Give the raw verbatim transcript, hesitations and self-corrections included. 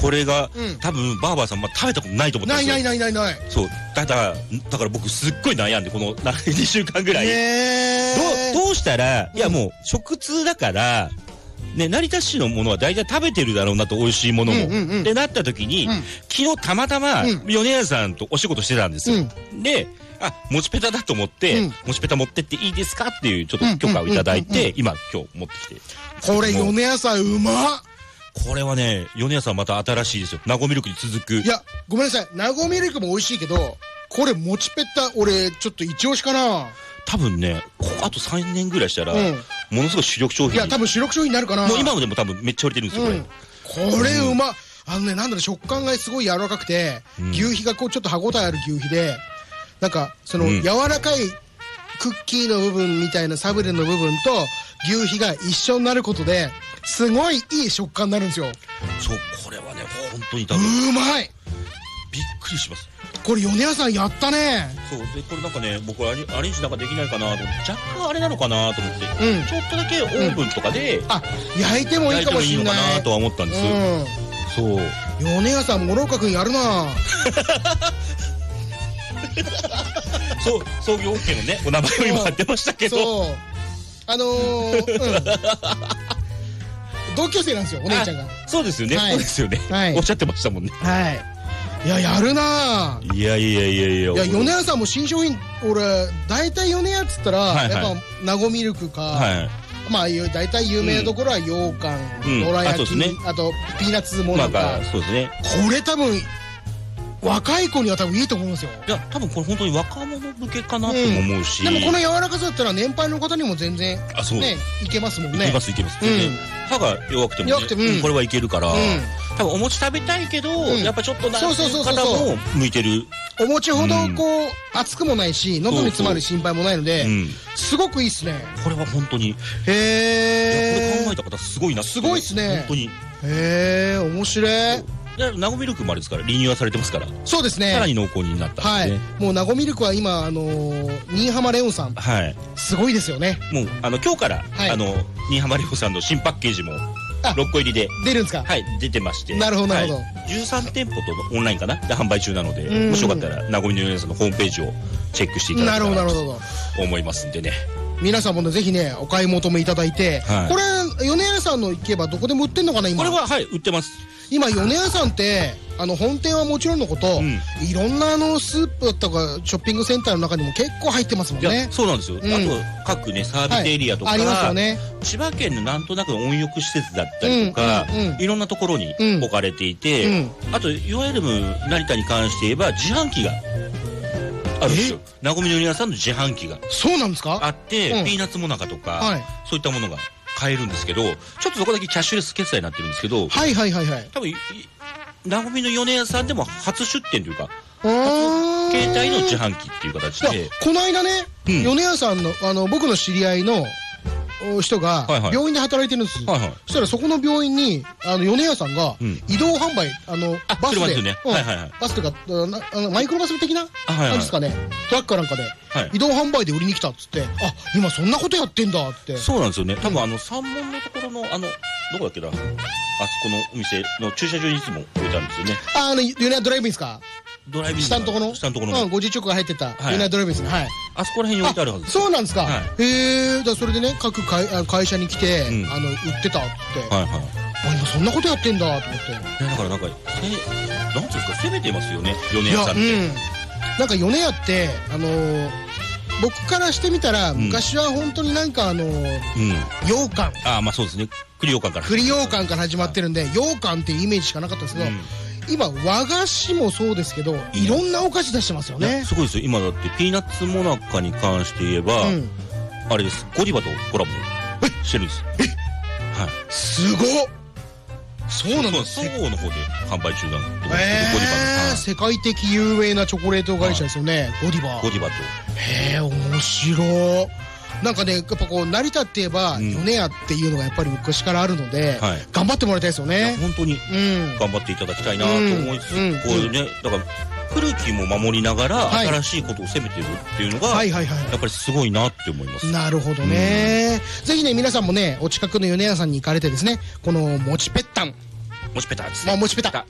これが多分バーバーさんま食べたことないと思ったんですよ。 ないないないないない。 そうだからだから僕すっごい悩んでこのにしゅうかんぐらいどうどうしたらいやもう食通だからね、成田市のものは大体食べてるだろうなと、美味しいものも、うんうんうん、ってなった時に、うん、昨日たまたま、うん、米屋さんとお仕事してたんですよ、うん、であもちペタだと思って、うん、もちペタ持ってっていいですかっていうちょっと許可をいただいて、今今日持ってきて、 これ米屋さんうまっ。 これはね米屋さんまた新しいですよ。ナゴミルクに続く。 いやごめんなさい、ナゴミルクも美味しいけどこれもちペタ俺ちょっと一押しかな。 多分ねあとさんねんぐらいしたら、うん、ものすごい主力商品。 いや多分主力商品になるかな。 もう今もでも多分めっちゃ売れてるんですよ、うん、 これこれうまっ、うん、あのねなんだろう食感がすごい柔らかくて、うん、牛皮がこうちょっと歯ごたえある牛皮でなんかその、うん、柔らかいクッキーの部分みたいなサブレの部分と牛皮が一緒になることですごいいい食感になるんですよ。 そうこれはね本当に多分うまい。 びっくりします。 これ米屋さんやったね。 そうでこれなんかね僕アレアレンジなんかできないかなと思って若干あれなのかなと思って、うん、ちょっとだけオーブンとかで、うん、あ焼いてもいいかもしれない。焼いてもいいのかなとは思ったんです、うん、そう米屋さん諸岡君やるなそう創業 OK のねお名前を今貼ってましたけどそうあのー、うん同級生なんですよお姉ちゃんが。 そうですよね、はい、そうですよね、はい、おっしゃってましたもんね。 はいいややるな。 いやいやいやいやいや米屋さんも新商品俺大体米屋っつったら、はいはい、やっぱナゴミルクか、はい、まあ大体有名なところは羊羹、どら焼き、ね、あとピーナッツもなんか、まあ、そうですね。これ多分若い子には多分いいと思うんですよ。 いや多分これ本当に若者向けかなとも思うし、 うん、でもこの柔らかさだったら年配の方にも全然あそうねいけますもんね。 いけますいけます、うん、歯が弱くても、ね、弱くても、うん、これはいけるから、うん、多分お餅食べたいけど、うん、やっぱちょっとなそうそうそうそう方も向いてる。 お餅ほどこう、うん、熱くもないし喉に詰まる心配もないので、うん、すごくいいっすね。 これは本当にへえこれ考えた方すごいな。 すごいっすね本当に。 へえ面白い。 ナゴミルクもあれですからリニューアルされてますから。そうですねさらに濃厚になったんですね、 はい、もうナゴミルクは今あのー、新居浜レオンさん、はい、すごいですよね。 もうあの今日から、はい、あの新居浜レオンさんの新パッケージもろっこ入りで出るんですか。 はい出てまして。 なるほどなるほど、はい、 じゅうさんてんぽとオンラインかなで販売中なので、もしよかったらナゴミの米屋さんのホームページをチェックしていただけたらと思いますんでね。 皆さんもねぜひねお買い求めいただいて、はい、これ米屋さんの行けばどこでも売ってんのかな今。 これははい売ってます。 今米屋さんってあの本店はもちろんのこと、うん、いろんなあのスーパーとかショッピングセンターの中にも結構入ってますもんね。いやそうなんですよ、うん、あと各ねサービスエリアとか、はい、ありますよね。千葉県のなんとなく温浴施設だったりとか、うんうんうん、いろんなところに置かれていて、うん、あといわゆる成田に関して言えば自販機があるんですよ。ナゴミの米屋さんの自販機がそうなんですかあって、うん、ピーナッツモナカとか、はい、そういったものが買えるんですけど、ちょっとそこだけキャッシュレス決済になってるんですけど、 はいはいはいはい多分ナゴミの米屋さんでも初出店というか初携帯の自販機っていう形で。 この間ね、うん、米屋さんのあの僕の知り合いの人が病院で働いてるんです、はいはい、そしたらそこの病院にあの米屋さんが移動販売、あのバスで、ねうんはいはいはい、バスというかあのマイクロバス的な感じですかね、はいはい、トラックかなんかで、はい、移動販売で売りに来たっつって、あ今そんなことやってんだって。 そうなんですよね。多分あの三門のところのあのどこだっけな、あそこのお店の駐車場にいつも置いてあるんですよね。 ああの米屋ドライブインですか。 ドライブイン下のところ下のところのごじゅっちょくが入ってた米屋ドライブインですね。はい、 あそこら辺に置いてあるはずです。 そうなんですか。へえ。だからそれでね各会会社に来てあの売ってたってはいはい。あ今そんなことやってんだと思って。 だからなんかなんていうんですか攻めてますよね米屋さんって。 なんか米屋ってあの僕からしてみたら昔は本当になんかあの羊羹ああまあそうですね栗羊羹から栗羊羹から始まってるんで羊羹っていうイメージしかなかったんですけど。今和菓子もそうですけどいろんなお菓子出してますよね。 すごいですよ。今だってピーナッツモナカに関して言えば、うん、あれですゴディバとコラボしてるんです。 えはいすごっ。そうなんです。 そごうの方で販売中なんで、 えー、ゴディバの世界的有名なチョコレート会社ですよね、ゴディバ。 ゴディバとへえ面白い。なんかねやっぱこう成田って言えば米屋っていうのがやっぱり昔からあるので、はい、頑張ってもらいたいですよね。 本当に、うん、頑張っていただきたいなと思いつつ、うんうん、こういうねだから古きも守りながら、はい、新しいことを攻めてるっていうのがやっぱりすごいなって思います。 なるほどね、うん、ぜひね皆さんもねお近くの米屋さんに行かれてですねこのもちぺったんもちぺたですね、まあ、もちぺた